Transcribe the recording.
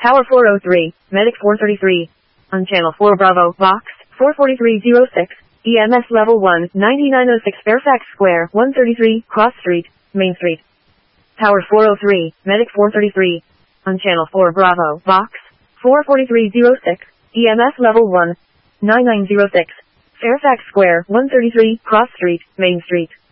Tower 403, Medic 433. On Channel 4 Bravo, Box 44306, EMS Level 1, 9906 Fairfax Square, 133, Cross Street, Main Street. Tower 403, Medic 433. On Channel 4 Bravo, Box 44306, EMS Level 1, 9906, Fairfax Square, 133, Cross Street, Main Street.